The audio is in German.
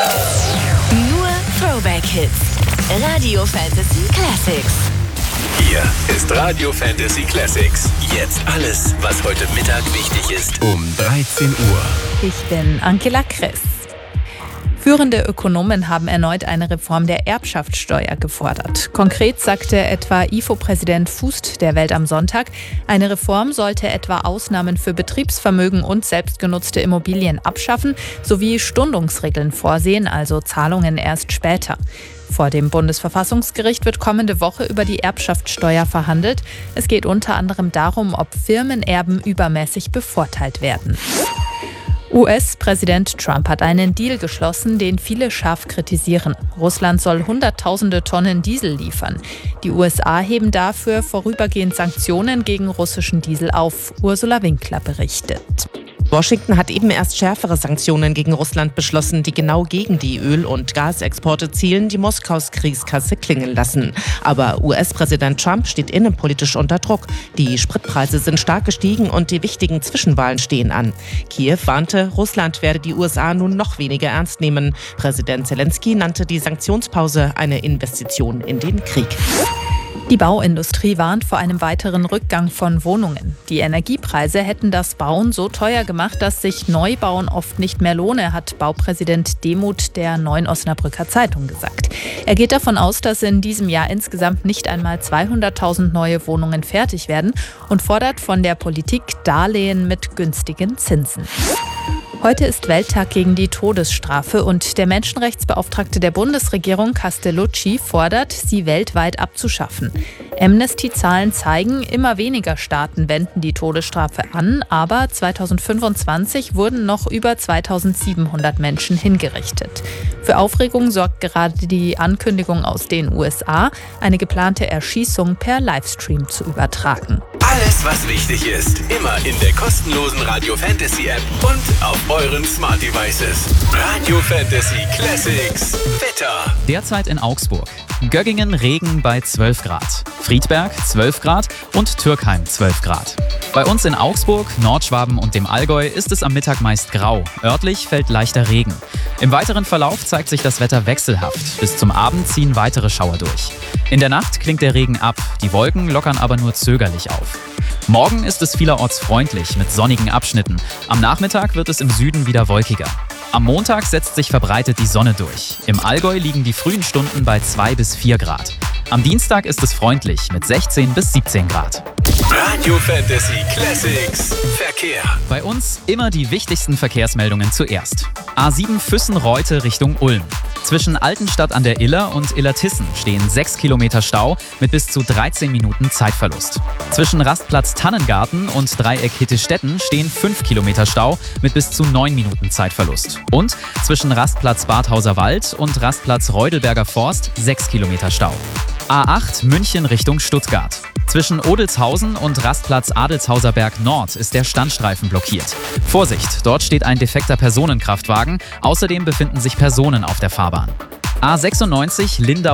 Nur Throwback-Hits. Radio Fantasy Classics. Hier ist Radio Fantasy Classics. Jetzt alles, was heute Mittag wichtig ist. Um 13 Uhr. Ich bin Angela Kress. Führende Ökonomen haben erneut eine Reform der Erbschaftssteuer gefordert. Konkret sagte etwa IFO-Präsident Fußt der Welt am Sonntag, eine Reform sollte etwa Ausnahmen für Betriebsvermögen und selbstgenutzte Immobilien abschaffen, sowie Stundungsregeln vorsehen, also Zahlungen erst später. Vor dem Bundesverfassungsgericht wird kommende Woche über die Erbschaftssteuer verhandelt. Es geht unter anderem darum, ob Firmenerben übermäßig bevorteilt werden. US-Präsident Trump hat einen Deal geschlossen, den viele scharf kritisieren. Russland soll Hunderttausende Tonnen Diesel liefern. Die USA heben dafür vorübergehend Sanktionen gegen russischen Diesel auf. Ursula Winkler berichtet. Washington hat eben erst schärfere Sanktionen gegen Russland beschlossen, die genau gegen die Öl- und Gasexporte zielen, die Moskaus Kriegskasse klingeln lassen. Aber US-Präsident Trump steht innenpolitisch unter Druck. Die Spritpreise sind stark gestiegen und die wichtigen Zwischenwahlen stehen an. Kiew warnte, Russland werde die USA nun noch weniger ernst nehmen. Präsident Zelensky nannte die Sanktionspause eine Investition in den Krieg. Die Bauindustrie warnt vor einem weiteren Rückgang von Wohnungen. Die Energiepreise hätten das Bauen so teuer gemacht, dass sich Neubauen oft nicht mehr lohne, hat Baupräsident Demuth der Neuen Osnabrücker Zeitung gesagt. Er geht davon aus, dass in diesem Jahr insgesamt nicht einmal 200.000 neue Wohnungen fertig werden und fordert von der Politik Darlehen mit günstigen Zinsen. Heute ist Welttag gegen die Todesstrafe und der Menschenrechtsbeauftragte der Bundesregierung Castellucci fordert, sie weltweit abzuschaffen. Amnesty-Zahlen zeigen, immer weniger Staaten wenden die Todesstrafe an, aber 2025 wurden noch über 2700 Menschen hingerichtet. Für Aufregung sorgt gerade die Ankündigung aus den USA, eine geplante Erschießung per Livestream zu übertragen. Alles, was wichtig ist, immer in der kostenlosen Radio Fantasy App und auf euren Smart Devices. Radio Fantasy Classics. Wetter. Derzeit in Augsburg. Göggingen Regen bei 12 Grad. Friedberg 12 Grad und Türkheim 12 Grad. Bei uns in Augsburg, Nordschwaben und dem Allgäu ist es am Mittag meist grau. Örtlich fällt leichter Regen. Im weiteren Verlauf zeigt sich das Wetter wechselhaft. Bis zum Abend ziehen weitere Schauer durch. In der Nacht klingt der Regen ab. Die Wolken lockern aber nur zögerlich auf. Morgen ist es vielerorts freundlich mit sonnigen Abschnitten. Am Nachmittag wird es im Süden wieder wolkiger. Am Montag setzt sich verbreitet die Sonne durch. Im Allgäu liegen die frühen Stunden bei 2 bis 4 Grad. Am Dienstag ist es freundlich mit 16 bis 17 Grad. Radio Fantasy Classics. Verkehr. Bei uns immer die wichtigsten Verkehrsmeldungen zuerst. A7 Füssen-Reute Richtung Ulm. Zwischen Altenstadt an der Iller und Illertissen stehen 6 Kilometer Stau mit bis zu 13 Minuten Zeitverlust. Zwischen Rastplatz Tannengarten und Dreieck Hittestetten stehen 5 Kilometer Stau mit bis zu 9 Minuten Zeitverlust. Und zwischen Rastplatz Badhauser Wald und Rastplatz Reudelberger Forst 6 Kilometer Stau. A8 München Richtung Stuttgart. Zwischen Odelshausen und Rastplatz Adelshauser Berg Nord ist der Standstreifen blockiert. Vorsicht, dort steht ein defekter Personenkraftwagen. Außerdem befinden sich Personen auf der Fahrbahn. A96 Lindau